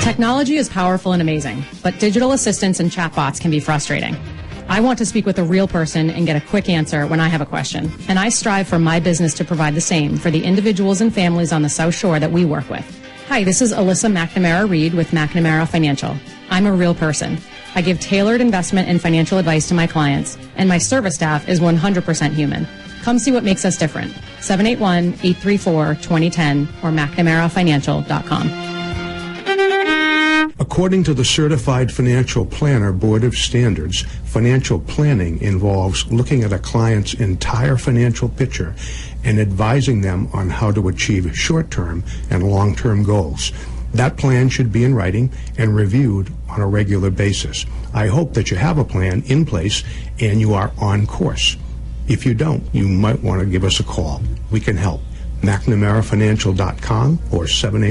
Technology is powerful and amazing, but digital assistants and chatbots can be frustrating. I want to speak with a real person and get a quick answer when I have a question, and I strive for my business to provide the same for the individuals and families on the South Shore that we work with. Hi, this is Alyssa McNamara-Reed with McNamara Financial. I'm a real person. I give tailored investment and financial advice to my clients, and my service staff is 100% human. Come see what makes us different. 781-834-2010 or McNamaraFinancial.com. According to the Certified Financial Planner Board of Standards, financial planning involves looking at a client's entire financial picture and advising them on how to achieve short-term and long-term goals. That plan should be in writing and reviewed on a regular basis. I hope that you have a plan in place and you are on course. If you don't, you might want to give us a call. We can help. McNamaraFinancial.com or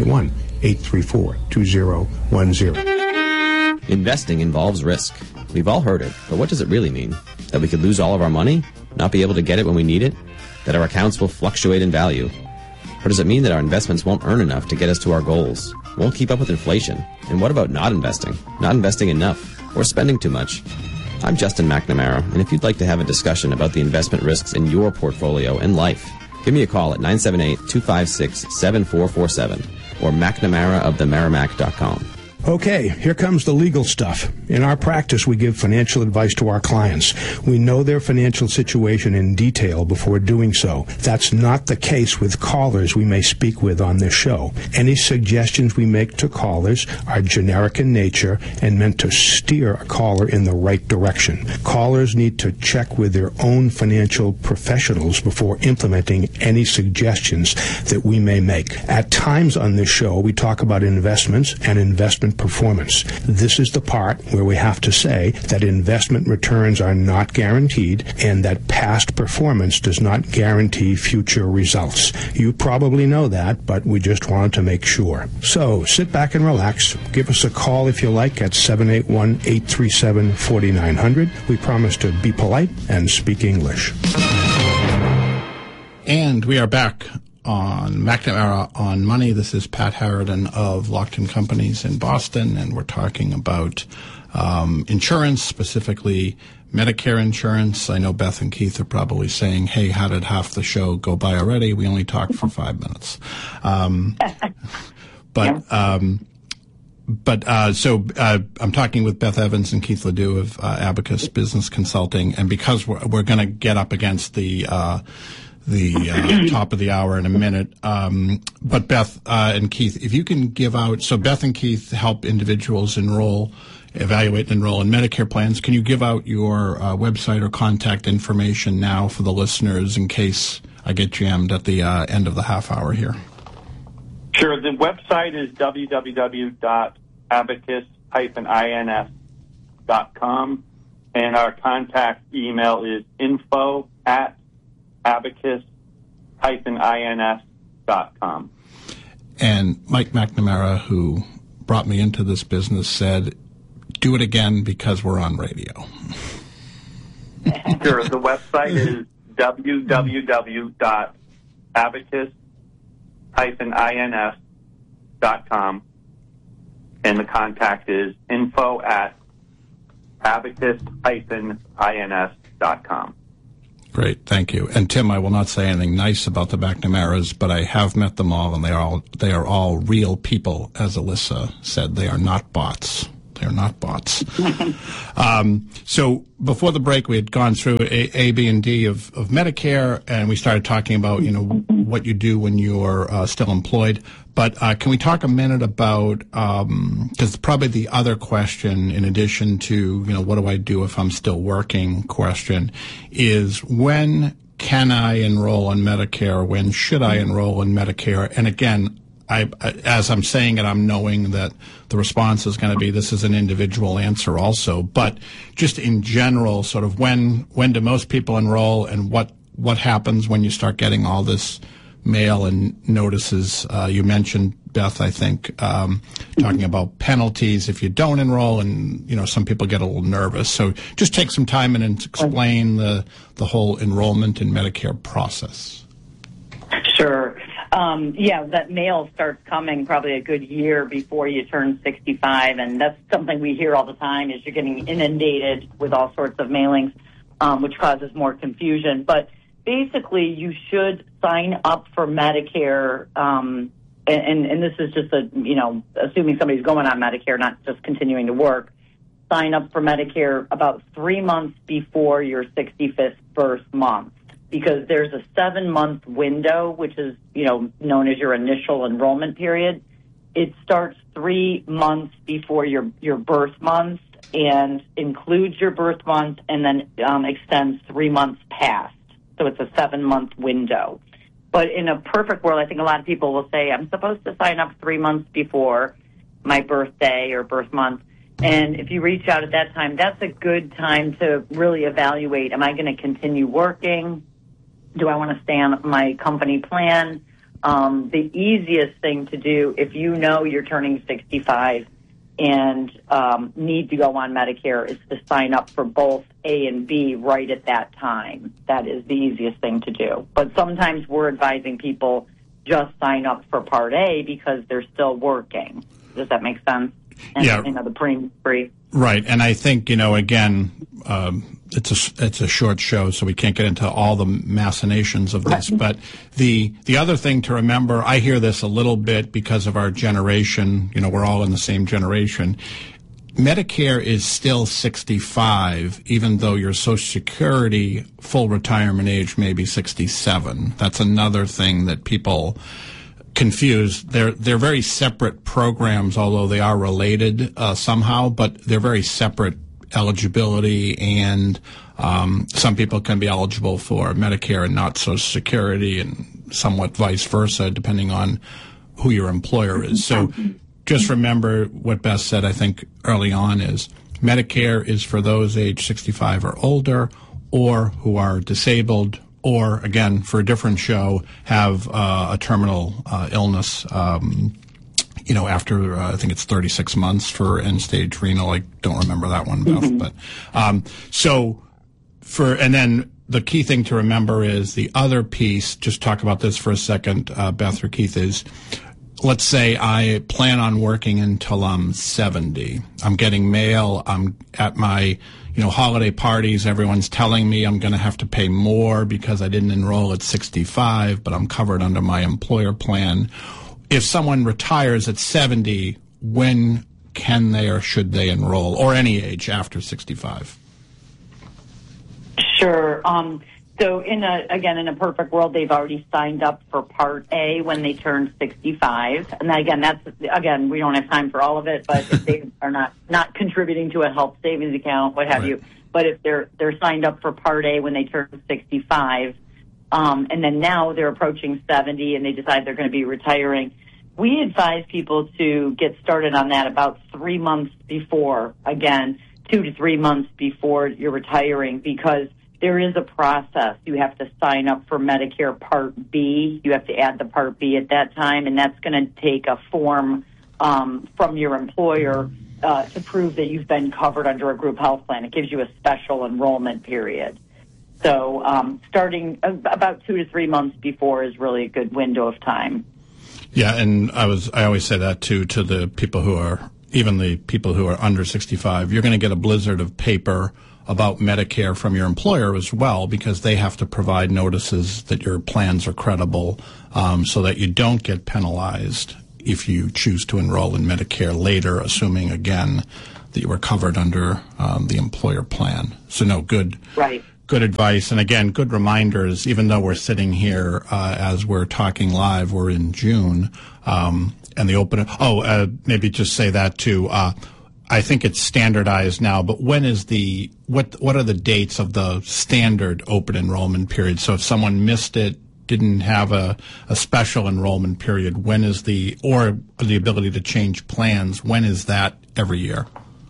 781-834-2010. Investing involves risk. We've all heard it, but what does it really mean? That we could lose all of our money? Not be able to get it when we need it? That our accounts will fluctuate in value? Or does it mean that our investments won't earn enough to get us to our goals? Won't keep up with inflation? And what about not investing? Not investing enough? Or spending too much? I'm Justin McNamara, and if you'd like to have a discussion about the investment risks in your portfolio and life, give me a call at 978-256-7447 or McNamaraoftheMerrimack.com. Okay, here comes the legal stuff. In our practice, we give financial advice to our clients. We know their financial situation in detail before doing so. That's not the case with callers we may speak with on this show. Any suggestions we make to callers are generic in nature and meant to steer a caller in the right direction. Callers need to check with their own financial professionals before implementing any suggestions that we may make. At times on this show, we talk about investments and investment performance. This is the part where we have to say that investment returns are not guaranteed and that past performance does not guarantee future results. You probably know that, but we just wanted to make sure. So sit back and relax. Give us a call if you like at 781-837-4900. We promise to be polite and speak English. And we are back on McNamara on Money. This is Pat Harridan of Lockton Companies in Boston, and we're talking about insurance, specifically Medicare insurance. I know Beth and Keith are probably saying, hey, how did half the show go by already? We only talked for 5 minutes. So I'm talking with Beth Evans and Keith Ledoux of Abacus Business Consulting, and because we're going to get up against the top of the hour in a minute. But Beth and Keith, if you can give out, so Beth and Keith help individuals evaluate and enroll in Medicare plans. Can you give out your website or contact information now for the listeners in case I get jammed at the end of the half hour here? Sure. The website is www.abacus-ins.com, and our contact email is info@abacus-ins.com. And Mike McNamara, who brought me into this business, said, do it again because we're on radio. Sure. The website is www.abacus-ins.com, and the contact is info@abacus-ins.com. Great, thank you. And Tim, I will not say anything nice about the McNamaras, but I have met them all, and they are all real people, as Alyssa said. They are not bots. They're not bots. So before the break, we had gone through A, B, and D of Medicare, and we started talking about, what you do when you're still employed. But can we talk a minute about, because probably the other question, in addition to, what do I do if I'm still working question, is when can I enroll in Medicare? When should I enroll in Medicare? And again, as I'm saying it, I'm knowing that the response is going to be this is an individual answer also. But just in general, sort of when do most people enroll, and what happens when you start getting all this mail and notices? You mentioned, Beth, I think, talking about penalties if you don't enroll, and some people get a little nervous. So just take some time and explain the whole enrollment in Medicare process. Sure. Yeah, that mail starts coming probably a good year before you turn 65, and that's something we hear all the time is you're getting inundated with all sorts of mailings, which causes more confusion. But basically, you should sign up for Medicare, and this is just assuming somebody's going on Medicare, not just continuing to work. Sign up for Medicare about 3 months before your 65th birth month, because there's a 7-month window, which is, known as your initial enrollment period. It starts 3 months before your birth month and includes your birth month and then extends 3 months past. So it's a 7-month window. But in a perfect world, I think a lot of people will say, I'm supposed to sign up 3 months before my birthday or birth month. And if you reach out at that time, that's a good time to really evaluate, am I going to continue working? Do I want to stay on my company plan? The easiest thing to do if you know you're turning 65 and need to go on Medicare is to sign up for both A and B right at that time. That is the easiest thing to do. But sometimes we're advising people just sign up for Part A because they're still working. Does that make sense? And, yeah. The premium free. Right, and I think again, it's a short show, so we can't get into all the machinations of this. But the other thing to remember, I hear this a little bit because of our generation. We're all in the same generation. Medicare is still 65, even though your Social Security full retirement age may be 67. That's another thing that people confused. They're very separate programs, although they are related somehow, but they're very separate eligibility, and some people can be eligible for Medicare and not Social Security, and somewhat vice versa, depending on who your employer is. So just remember what Beth said, I think, early on is Medicare is for those age 65 or older, or who are disabled, or, again, for a different show, have a terminal illness, after, I think it's 36 months for end-stage renal. I don't remember that one, Beth. But and then the key thing to remember is the other piece, just talk about this for a second, Beth or Keith, is let's say I plan on working until I'm 70. I'm getting mail. I'm at my holiday parties. Everyone's telling me I'm going to have to pay more because I didn't enroll at 65, but I'm covered under my employer plan. If someone retires at 70, when can they or should they enroll, or any age after 65? Sure. So in a perfect world, they've already signed up for Part A when they turn 65. And we don't have time for all of it, but if they are not contributing to a health savings account, what have you. But if they're signed up for Part A when they turn 65, and then now they're approaching 70 and they decide they're going to be retiring, we advise people to get started on that about 3 months before, 2 to 3 months before you're retiring, because there is a process. You have to sign up for Medicare Part B. You have to add the Part B at that time, and that's going to take a form from your employer to prove that you've been covered under a group health plan. It gives you a special enrollment period. So starting about 2 to 3 months before is really a good window of time. Yeah, and I always say that too to the people who are, even the people who are under 65. You're going to get a blizzard of paper about Medicare from your employer as well, because they have to provide notices that your plans are credible, so that you don't get penalized if you choose to enroll in Medicare later, assuming, again, that you were covered under the employer plan. So, no, good. Right. Good advice. And again, good reminders, even though we're sitting here as we're talking live, we're in June, and the open, maybe just say that too. I think it's standardized now, but when is what are the dates of the standard open enrollment period? So if someone missed it, didn't have a special enrollment period, when is or the ability to change plans, when is that every year?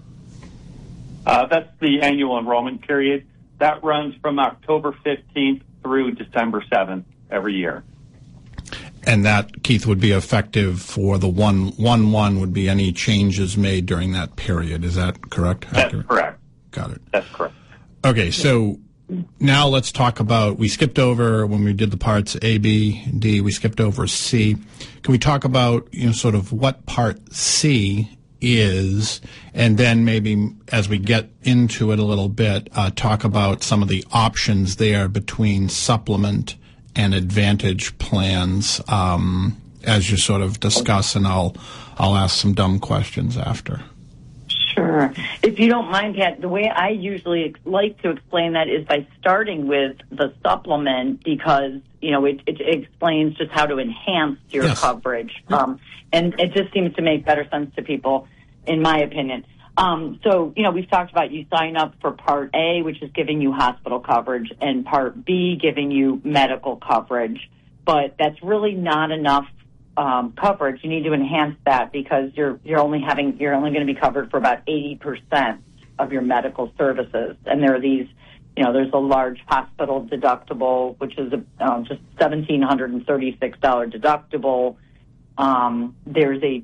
That's the annual enrollment period. That runs from October 15th through December 7th every year. And that, Keith, would be effective for the 1/1 would be any changes made during that period. Is that correct? That's correct. Got it. That's correct. Okay, so now let's talk about, we skipped over when we did the parts A, B, D, we skipped over C. Can we talk about, sort of what part C is, and then maybe as we get into it a little bit, talk about some of the options there between supplement and advantage plans as you sort of discuss, and I'll ask some dumb questions after. Sure. If you don't mind, Pat, the way I usually like to explain that is by starting with the supplement, because, it explains just how to enhance your coverage. And it just seems to make better sense to people, in my opinion. So, we've talked about you sign up for Part A, which is giving you hospital coverage, and Part B giving you medical coverage. But that's really not enough coverage. You need to enhance that because you're only going to be covered for about 80% of your medical services. And there are these, there's a large hospital deductible, which is just $1,736 deductible. There's a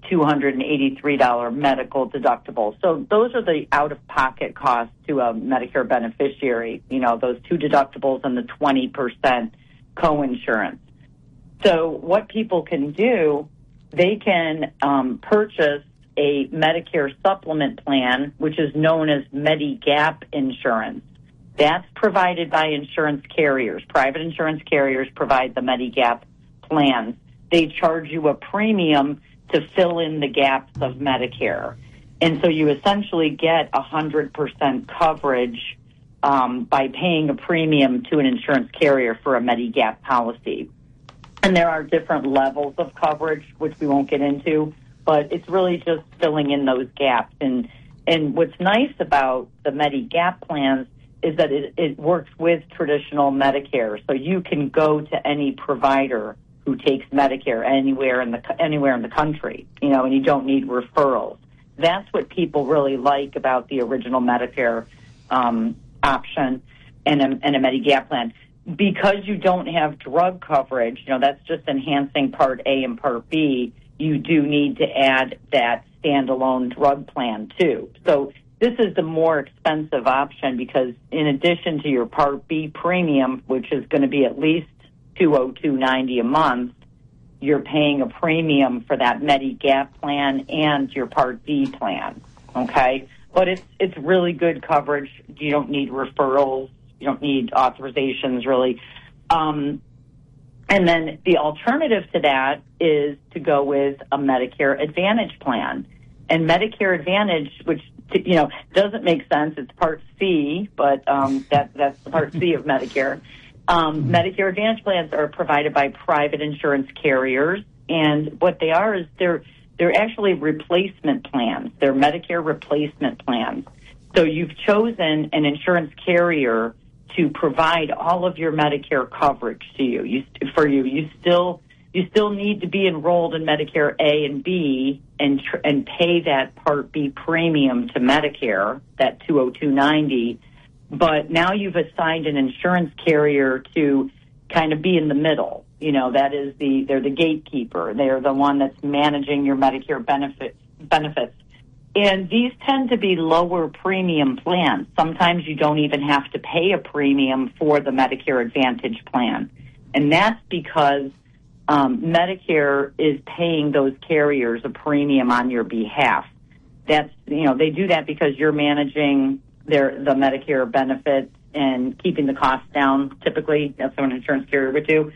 $283 medical deductible. So those are the out-of-pocket costs to a Medicare beneficiary, those two deductibles and the 20% coinsurance. So what people can do, they can purchase a Medicare supplement plan, which is known as Medigap insurance. That's provided by insurance carriers. Private insurance carriers provide the Medigap plans. They charge you a premium to fill in the gaps of Medicare. And so you essentially get 100% coverage by paying a premium to an insurance carrier for a Medigap policy. And there are different levels of coverage, which we won't get into, but it's really just filling in those gaps. And what's nice about the Medigap plans is that it works with traditional Medicare. So you can go to any provider who takes Medicare anywhere in the country, and you don't need referrals. That's what people really like about the original Medicare option and a Medigap plan. Because you don't have drug coverage, that's just enhancing Part A and Part B, you do need to add that standalone drug plan too. So this is the more expensive option because in addition to your Part B premium, which is going to be at least $202.90 a month, you're paying a premium for that Medigap plan and your Part B plan, okay? But it's really good coverage. You don't need referrals. You don't need authorizations, really. And then the alternative to that is to go with a Medicare Advantage plan. And Medicare Advantage, which, doesn't make sense. It's Part C, but that's the Part C of Medicare. Medicare Advantage plans are provided by private insurance carriers. And what they are is they're actually replacement plans. They're Medicare replacement plans. So you've chosen an insurance carrier to provide all of your Medicare coverage to you. You still need to be enrolled in Medicare A and B and pay that Part B premium to Medicare, that $202.90. But now you've assigned an insurance carrier to kind of be in the middle. That is they're the gatekeeper. They're the one that's managing your Medicare benefits. And these tend to be lower premium plans. Sometimes you don't even have to pay a premium for the Medicare Advantage plan. And that's because Medicare is paying those carriers a premium on your behalf. They do that because you're managing the Medicare benefits and keeping the costs down. Typically, that's what an insurance carrier would do.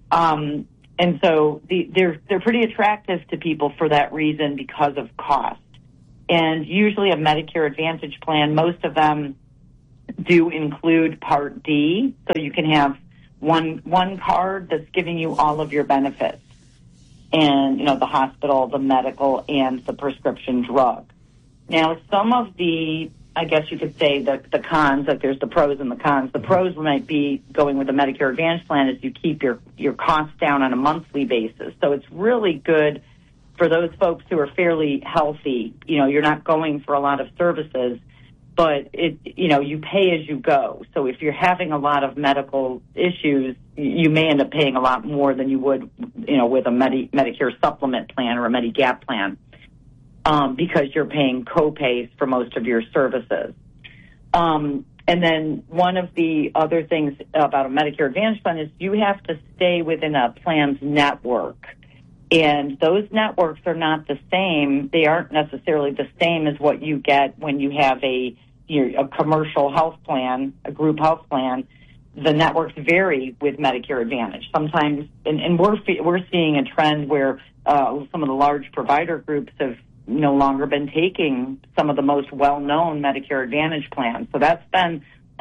And so they're pretty attractive to people for that reason because of cost. And usually a Medicare Advantage plan, most of them do include Part D, so you can have one card that's giving you all of your benefits. And, the hospital, the medical, and the prescription drug. Now, some of the, I guess you could say the cons, like there's the pros and the cons. The pros might be going with a Medicare Advantage plan is you keep your costs down on a monthly basis. So it's really good for those folks who are fairly healthy. You're not going for a lot of services, but you pay as you go. So if you're having a lot of medical issues, you may end up paying a lot more than you would, with a Medicare supplement plan or a Medigap plan, because you're paying co-pays for most of your services. And then one of the other things about a Medicare Advantage plan is you have to stay within a plan's network. And those networks are not the same. They aren't necessarily the same as what you get when you have a commercial health plan, a group health plan. The networks vary with Medicare Advantage. Sometimes, and we're seeing a trend where some of the large provider groups have no longer been taking some of the most well-known Medicare Advantage plans. So that's been,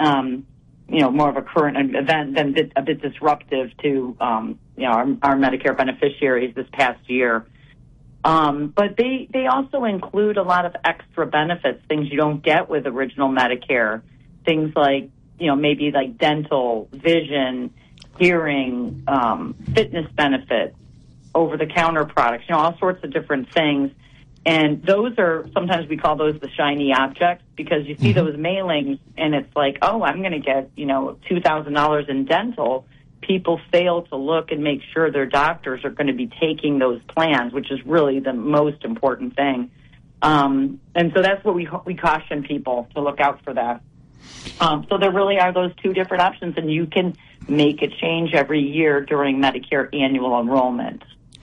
more of a current event than a bit disruptive to, our Medicare beneficiaries this past year. But they also include a lot of extra benefits, things you don't get with original Medicare, things like, maybe like dental, vision, hearing, fitness benefits, over-the-counter products, all sorts of different things. And those are, sometimes we call those the shiny objects, because you see those mailings and it's like, oh, I'm going to get, $2,000 in dental. People fail to look and make sure their doctors are going to be taking those plans, which is really the most important thing. And so that's what we caution people to look out for that. So there really are those two different options, and you can make a change every year during Medicare annual enrollment.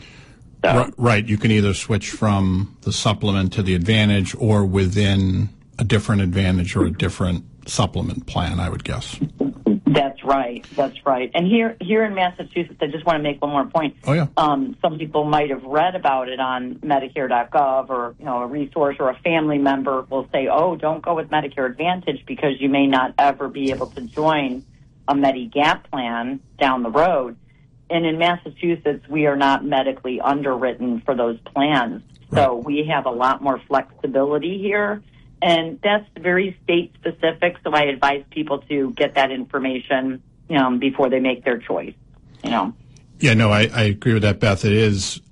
So. Right. You can either switch from the supplement to the Advantage or within a different Advantage or a different supplement plan, I would guess. That's right. And here in Massachusetts, I just want to make one more point. Oh, yeah. Some people might have read about it on Medicare.gov, or, a resource, or a family member will say, oh, don't go with Medicare Advantage because you may not ever be able to join a Medigap plan down the road. And in Massachusetts, we are not medically underwritten for those plans. So we have a lot more flexibility here. And that's very state-specific, so I advise people to get that information before they make their choice, Yeah, no, I agree with that, Beth. It is,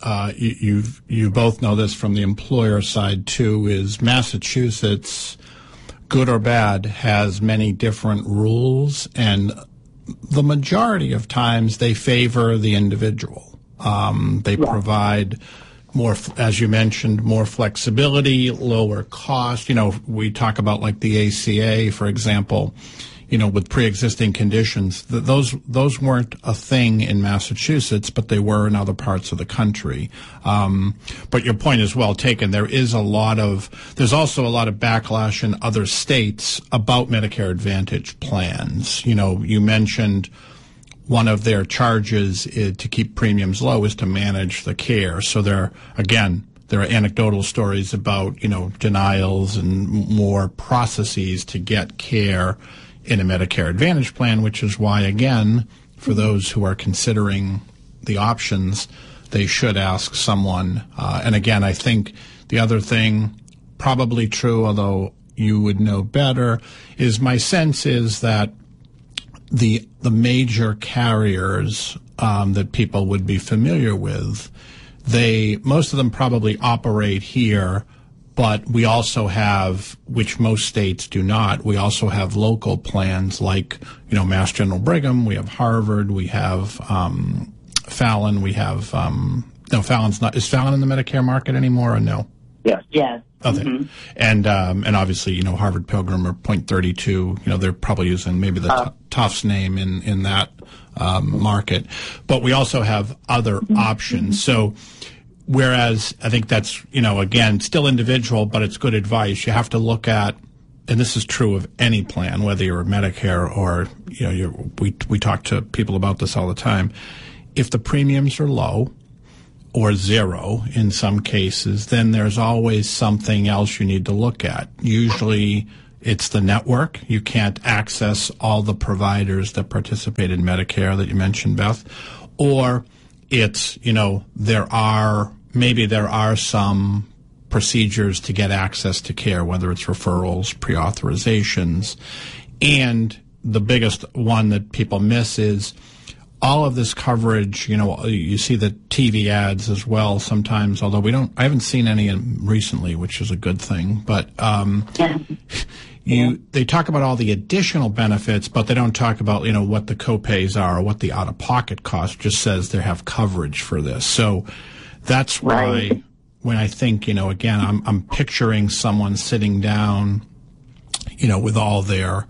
you both know this from the employer side, too, is Massachusetts, good or bad, has many different rules, and the majority of times they favor the individual. They provide more, as you mentioned, more flexibility, lower cost. We talk about like the ACA, for example, with pre-existing conditions. Those weren't a thing in Massachusetts, but they were in other parts of the country. But your point is well taken. There's also a lot of backlash in other states about Medicare Advantage plans. You mentioned one of their charges to keep premiums low is to manage the care. So there are anecdotal stories about, denials and more processes to get care in a Medicare Advantage plan, which is why, again, for those who are considering the options, they should ask someone. And again, I think the other thing, probably true, although you would know better, is my sense is that the major carriers that people would be familiar with, most of them probably operate here, but we also have, which most states do not, we also have local plans like, Mass General Brigham, we have Harvard, we have Fallon, we have, no, Fallon's not, is Fallon in the Medicare market anymore or no? Yes. Okay. Mm-hmm. And obviously, Harvard Pilgrim or Point 32, they're probably using maybe the Tufts name in that market. But we also have other options. So whereas I think that's, again, still individual, but it's good advice. You have to look at, and this is true of any plan, whether you're Medicare or, we talk to people about this all the time. If the premiums are low, or zero in some cases, then there's always something else you need to look at. Usually it's the network. You can't access all the providers that participate in Medicare that you mentioned, Beth. Or it's, there are some procedures to get access to care, whether it's referrals, pre-authorizations. And the biggest one that people miss is all of this coverage. You see the TV ads as well sometimes, although I haven't seen any recently, which is a good thing. But they talk about all the additional benefits, but they don't talk about, what the copays are or what the out-of-pocket cost. Just says they have coverage for this. So that's why when I think, again, I'm picturing someone sitting down, with all their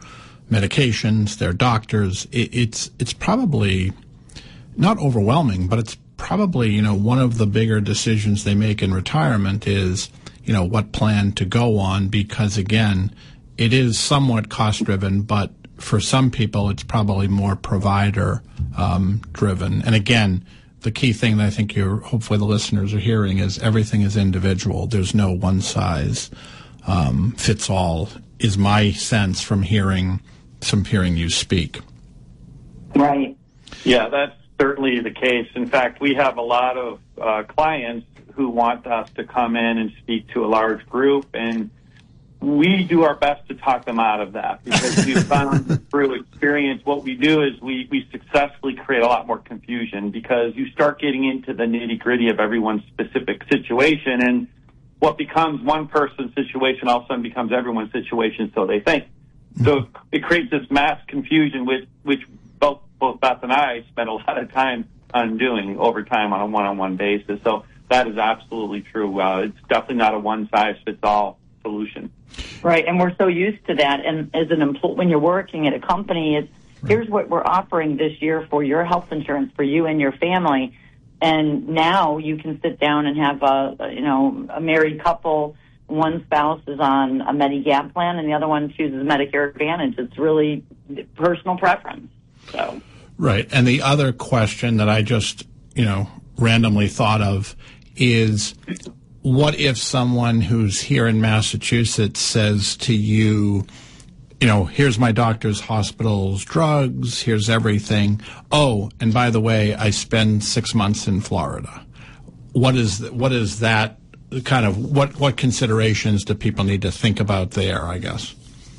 medications, their doctors. It's probably not overwhelming, but it's probably, one of the bigger decisions they make in retirement is, what plan to go on, because again, it is somewhat cost driven, but for some people it's probably more provider driven. And again, the key thing that I think hopefully the listeners are hearing is everything is individual. There's no one size fits all, is my sense from hearing you speak. Right. Yeah, that's certainly the case. In fact, we have a lot of clients who want us to come in and speak to a large group, and we do our best to talk them out of that, because we've found through experience what we do is we successfully create a lot more confusion, because you start getting into the nitty-gritty of everyone's specific situation, and what becomes one person's situation all of a sudden becomes everyone's situation, so they think. So it creates this mass confusion, which both Beth and I spend a lot of time undoing over time on a one-on-one basis. So that is absolutely true. It's definitely not a one-size-fits-all solution. Right, and we're so used to that. And as an when you're working at a company, here's what we're offering this year for your health insurance for you and your family. And now you can sit down and have a married couple. One spouse is on a Medigap plan, and the other one chooses Medicare Advantage. It's really personal preference. So. Right, and the other question that I just randomly thought of is, what if someone who's here in Massachusetts says to you, here's my doctor's, hospital's, drugs, here's everything. Oh, and by the way, I spend 6 months in Florida. What is that kind of, what considerations do people need to think about there, I guess?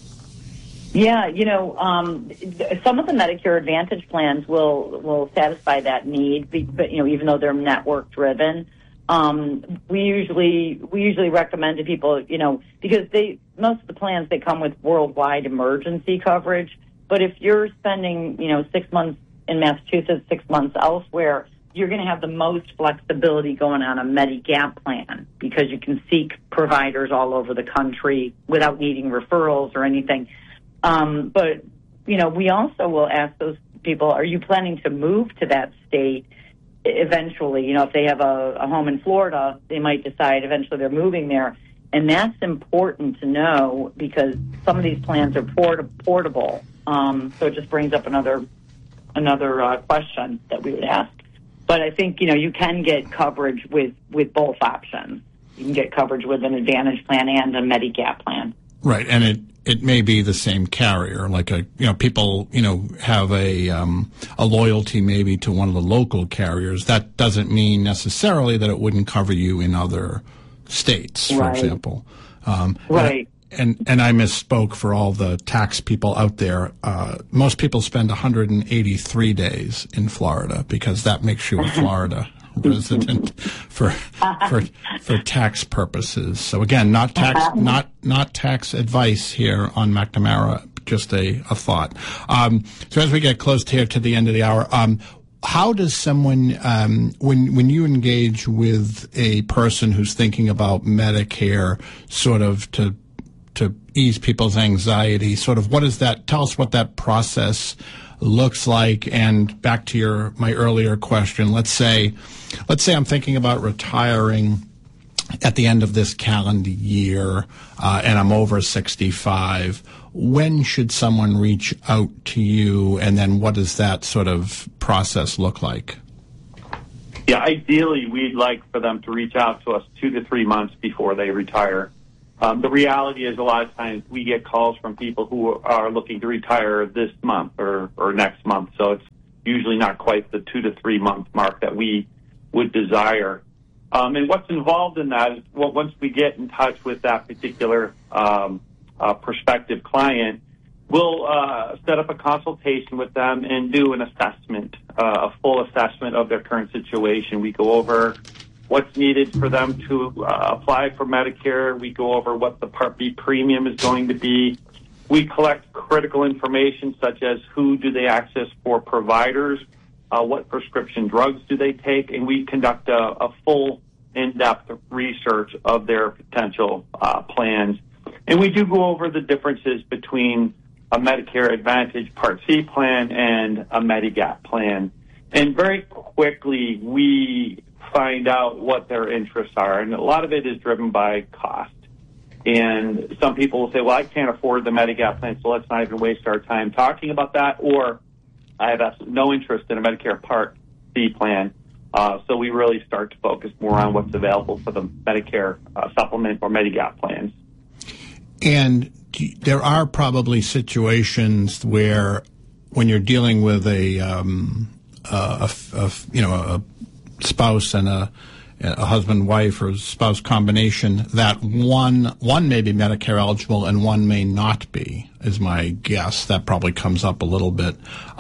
Yeah, some of the Medicare Advantage plans will satisfy that need, but even though they're network driven. We usually recommend to people, because most of the plans, they come with worldwide emergency coverage. But if you're spending, 6 months in Massachusetts, 6 months elsewhere, you're going to have the most flexibility going on a Medigap plan, because you can seek providers all over the country without needing referrals or anything. But, we also will ask those people, are you planning to move to that state? Eventually, if they have a home in Florida, they might decide eventually they're moving there. And that's important to know, because some of these plans are portable. So it just brings up another question that we would ask. But I think, you can get coverage with both options. You can get coverage with an Advantage plan and a Medigap plan. Right, and it may be the same carrier. Like people have a loyalty maybe to one of the local carriers. That doesn't mean necessarily that it wouldn't cover you in other states, for example. Right. And I misspoke for all the tax people out there. Most people spend 183 days in Florida, because that makes you a Florida resident for tax purposes. So again, not tax advice here on McNamara, just a thought. So as we get close here to the end of the hour, how does someone, when you engage with a person who's thinking about Medicare, sort of to ease people's anxiety, sort of tell us what that process looks like? And back to my earlier question, let's say I'm thinking about retiring at the end of this calendar year, and I'm over 65. When should someone reach out to you, and then what does that sort of process look like? Yeah, ideally, we'd like for them to reach out to us 2 to 3 months before they retire. The reality is, a lot of times we get calls from people who are looking to retire this month or next month, so it's usually not quite the 2 to 3 month mark that we would desire. And what's involved in that is, once we get in touch with that particular prospective client, we'll set up a consultation with them and do an assessment, a full assessment of their current situation. We go over what's needed for them to apply for Medicare. We go over what the Part B premium is going to be. We collect critical information such as who do they access for providers, what prescription drugs do they take, and we conduct a full in-depth research of their potential plans. And we do go over the differences between a Medicare Advantage Part C plan, and a Medigap plan. And very quickly, we find out what their interests are, and a lot of it is driven by cost. And some people will say, well, I can't afford the Medigap plan, so let's not even waste our time talking about that, or I have absolutely no interest in a Medicare Part C plan. So we really start to focus more on what's available for the Medicare supplement or Medigap plans. And there are probably situations where, when you're dealing with a spouse and a husband, wife, or spouse combination, that one may be Medicare eligible and one may not be, is my guess. That probably comes up a little bit.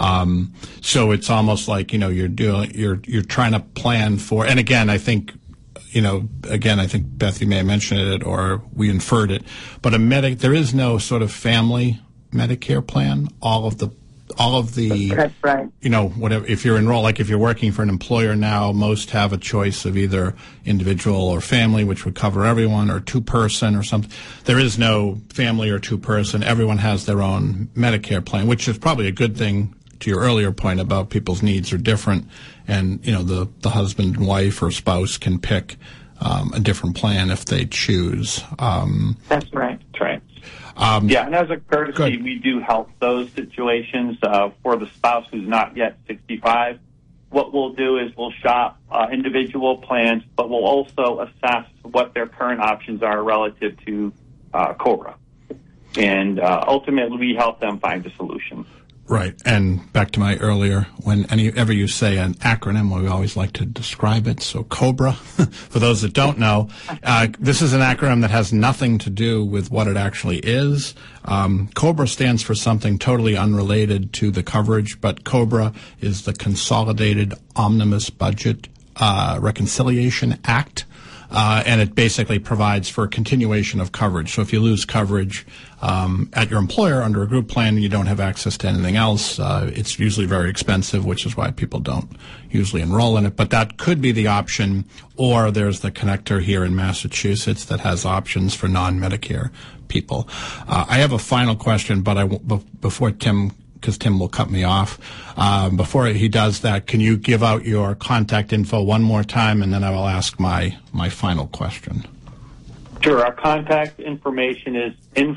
So it's almost like, you're trying to plan for, and again, I think, Beth, you may have mentioned it or we inferred it, but there is no sort of family Medicare plan. All of the That's right. Whatever, if you're enrolled, like if you're working for an employer now, most have a choice of either individual or family, which would cover everyone, or two-person or something. There is no family or two-person. Everyone has their own Medicare plan, which is probably a good thing, to your earlier point about people's needs are different, and the husband and wife or spouse can pick a different plan if they choose. That's right. That's right. And as a courtesy, we do help those situations for the spouse who's not yet 65. What we'll do is we'll shop individual plans, but we'll also assess what their current options are relative to COBRA. And ultimately, we help them find a solution. Right. And back to my earlier, whenever you say an acronym, we always like to describe it. So COBRA, for those that don't know, this is an acronym that has nothing to do with what it actually is. COBRA stands for something totally unrelated to the coverage, but COBRA is the Consolidated Omnibus Budget Reconciliation Act. And it basically provides for a continuation of coverage. So if you lose coverage at your employer under a group plan and you don't have access to anything else, it's usually very expensive, which is why people don't usually enroll in it. But that could be the option, or there's the connector here in Massachusetts that has options for non-Medicare people. I have a final question, but before Tim, because Tim will cut me off. Before he does that, can you give out your contact info one more time, and then I will ask my final question. Sure. Our contact information is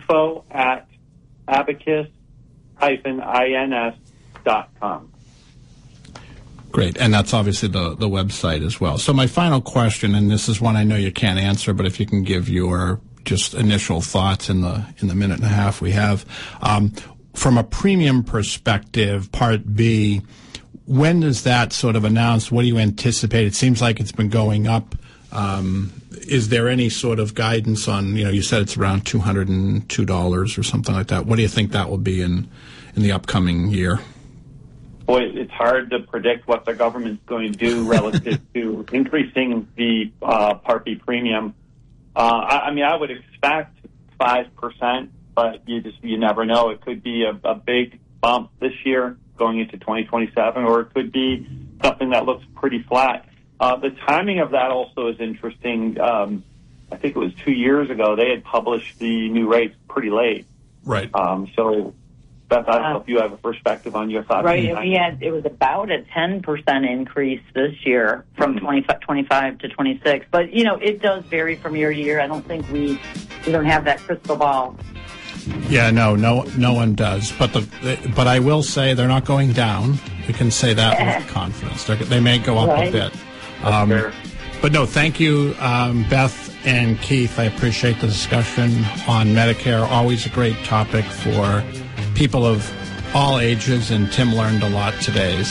info@abacus-ins.com. Great, and that's obviously the website as well. So my final question, and this is one I know you can't answer, but if you can give your just initial thoughts in the minute and a half we have. From a premium perspective, Part B, when does that sort of announce? What do you anticipate? It seems like it's been going up. Is there any sort of guidance on, you said it's around $202 or something like that. What do you think that will be in the upcoming year? Boy, it's hard to predict what the government's going to do relative to increasing the Part B premium. I would expect 5%. But you never know. It could be a big bump this year going into 2027, or it could be something that looks pretty flat. The timing of that also is interesting. I think it was 2 years ago they had published the new rates pretty late. Right. So, Beth, I don't know if you have a perspective on your thoughts. Right. It was about a 10% increase this year from 25 to 26. But, it does vary from year to year. I don't think we don't have that crystal ball. Yeah, no one does. But I will say they're not going down. We can say that with confidence. They may go up a bit. But no, thank you, Beth and Keith. I appreciate the discussion on Medicare. Always a great topic for people of all ages, and Tim learned a lot today.